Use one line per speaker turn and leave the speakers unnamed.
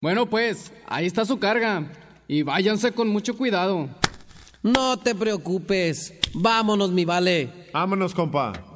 Bueno, pues, ahí está su carga. Y váyanse con mucho cuidado.
No te preocupes. Vámonos, mi vale.
Vámonos, compa.